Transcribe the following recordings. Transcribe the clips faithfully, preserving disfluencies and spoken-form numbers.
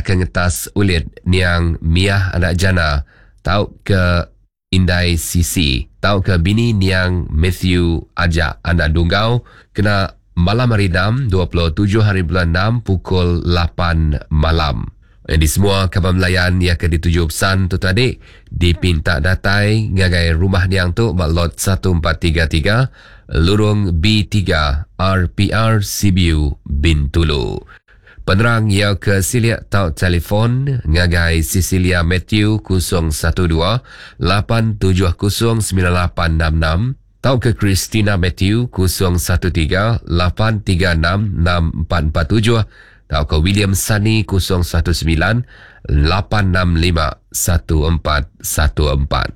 madah ke ngetas ulit niang Miah anak jana tau ke Indai Sisi tau ke bini niang Matthew Ajak anak Dunggau kena malam hari enam dua puluh tujuh hari bulan enam pukul lapan malam. Di semua kapal melayan yang ke dituju pesan tu tadi dipinta datai ngagai rumah niang tu baklot satu empat tiga tiga lurung B tiga R P R Sibiu Bintulu. Penerang yang ke siliak tau telefon ngagai Cecilia Matthew kosong satu dua lapan tujuh kosong sembilan lapan enam enam tau ke Christina Matthew kosong satu tiga lapan tiga enam enam empat empat tujuh tau ke William Sunny kosong satu sembilan lapan enam lima satu empat satu empat.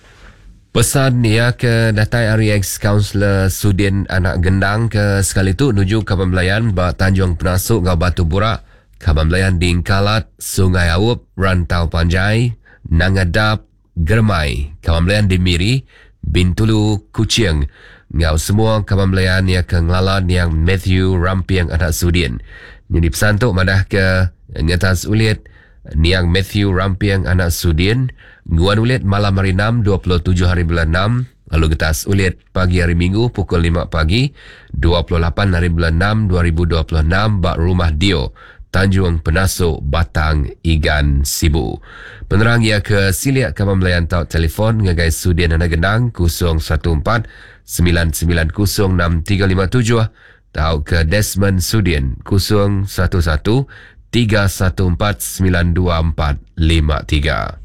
Pesan ya ke datai R X Councillor Sudin anak gendang ke sekali tu nuju kapal melayan ba Tanjung Penasuk ngau Batu Burak, kapal melayan di Kalat, Sungai Awup, Rantau Panjai, Nangadap, Germai, kapal melayan di Miri, Bintulu, Kuching, ngau semua kapal melayan ya ke ngelalan yang Matthew Rampiang anak Sudin. Jadi pesan tu madah ke ngetas ulit niang Matthew Rampiang anak Sudin, nguan ulit malam hari enam dua puluh tujuh hari bulan enam, lalu ngetas ulit pagi hari Minggu pukul lima pagi dua puluh lapan hari bulan enam dua ribu dua puluh enam bak rumah Dio Tanjung Penasuk Batang Igan Sibu. Penerang ia ke siliak kapal melayan tau telefon ngagai Sudin anak gendang kosong satu empat sembilan sembilan kosong enam tiga lima tujuh tau ke Desmond Sudin kosong satu satu tiga satu empat sembilan dua empat lima tiga.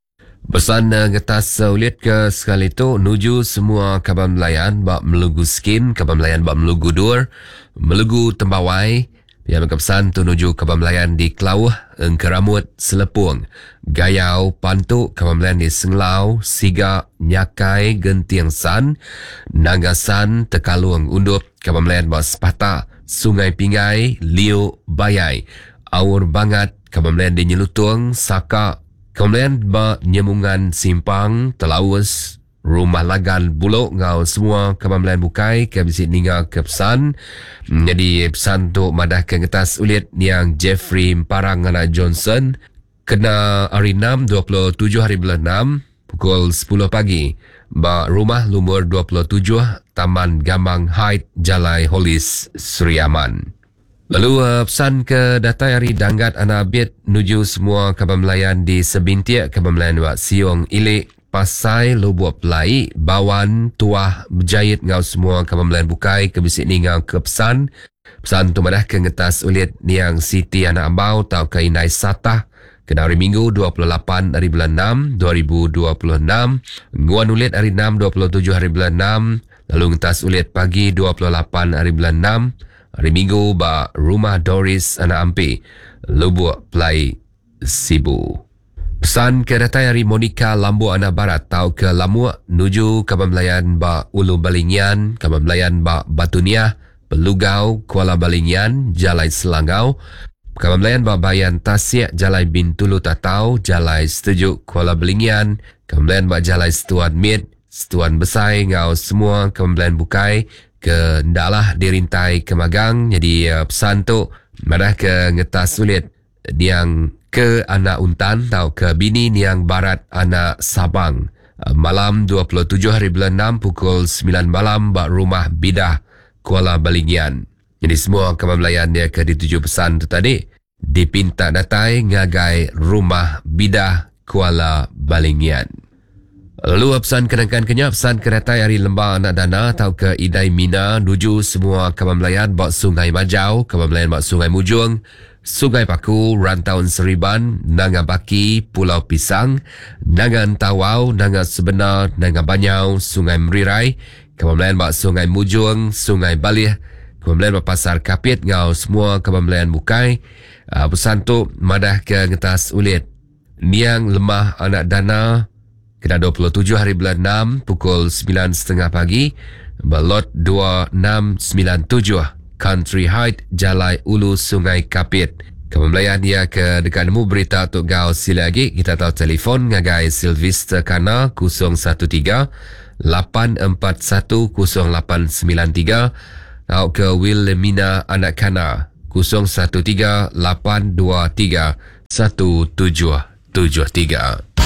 Pesan uh, ngetas uh, ulit ke sekali tu nuju semua kapal melayan bak melugu skin, kapal melayan bak melugu dur, melugu tembawai. Yang pesan tu nuju kapal melayan di Kelauh, Engkeramut, Selepung, Gayau, Pantuk, kapal melayan di Senglau, Sigak, Nyakai, Gentiang San, Nangasan, Tekalung, Undup, kapal melayan bak Sepata, Sungai Pingai, Liu, Bayai, Aur Bangat, kapal melayan di Nyelutung, Saka, kemudian ba Nyemungan Simpang, Telawus, Rumah Lagan Bulok ngau semua kapal melayan bukai ke bisit ninga ke pesan. Jadi pesan tu madah ke ngetas ulit yang Jeffrey Parang anak Johnson kena hari enam dua puluh tujuh hari bulan enam pukul sepuluh pagi ba rumah lumur dua puluh tujuh Taman Gamang Height Jalai Holis Suriaman. Lalu uh, pesan ke datai hari Danggat anak Abid nuju semua kapal melayan di Sebintiak, kapal melayan wak Siong Ilik, Pasai, Lubuk Pelai, Bawan, Tuah, Berjayit ngau semua kapal melayan bukai ke bisik ni ngau ke pesan. Pesan tu madah ke ngetas ulit niang Siti anak Ambau tau ke Indai Satah kena hari Minggu dua puluh lapan hari bulan enam dua ribu dua puluh enam, nguan ulit hari enam dua puluh tujuh hari bulan enam, lalu ngetas ulit pagi dua puluh lapan hari bulan enam hari Minggu ba rumah Doris anak Ampi, Lubuk Pelai, Sibu. Pesan ke datai hari Monica Lambu anak Barat tau ke Lamuk nuju kapal melayan ba Ulu Balingian, kapal melayan ba Batuniah, Pelugau, Kuala Balingian, Jalai Selangau, kapal melayan ba Bayan Tasik, Jalai Bintulu Tatau, Jalai Setujuk, Kuala Balingian, kapal melayan ba Jalai Setuan Mid, Setuan Besai ngau semua kapal melayan bukai ke ndaklah dirintai ke Magang. Jadi uh, pesan tu madah ke ngetas sulit diang ke anak Untan tau ke bini niang Barat anak Sabang. Uh, malam dua puluh tujuh hari bulan enam pukul sembilan malam bak rumah Bidah Kuala Balingian. Jadi semua kapal melayan dia ke dituju pesan tu tadi dipinta datai ngagai rumah Bidah Kuala Balingian. Lalu pesan kenangkan kenyap pesan kedatai hari Lembah anak Dana tau ke Idai Mina nuju semua kapal melayan bak Sungai Majau, kapal melayan bak Sungai Mujung, Sungai Paku, Rantauan Seriban, Nangan Baki, Pulau Pisang, Nangan Tawau, Nangan Sebenar, Nangan Banyau, Sungai Merirai, kapal melayan bak Sungai Mujung, Sungai Balih, kapal melayan bak Pasar Kapit ngau semua kapal melayan bukai. Uh, pesan tu madah ke ngetas ulit niang Lemah anak Dana kena dua puluh tujuh hari bulan enam pukul sembilan tiga puluh pagi balot dua enam sembilan tujuh Country Height Jalai Ulu Sungai Kapit. Kapal melayan dia ke dekat nemu berita untuk gau sila lagi kita tahu telefon ngagai Sylvester Kana kosong satu tiga lapan empat satu kosong lapan sembilan tiga atau ke Wilhelmina anak Kana kosong satu tiga lapan dua tiga satu tujuh tujuh tiga.